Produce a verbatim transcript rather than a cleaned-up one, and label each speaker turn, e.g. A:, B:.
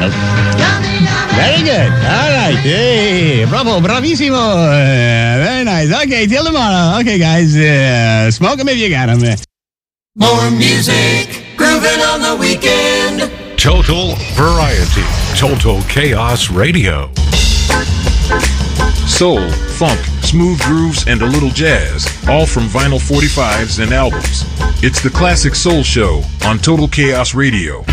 A: Nope. Very good. All right. Hey, bravo, bravissimo. Uh, very nice. Okay, till tomorrow. Okay, guys. Uh, smoke them if you got them.
B: More music, grooving on the weekend.
C: Total variety. Total Chaos Radio. Soul, funk, smooth grooves, and a little jazz. All from vinyl forty-fives and albums. It's the Classic Soul Show on Total Chaos Radio.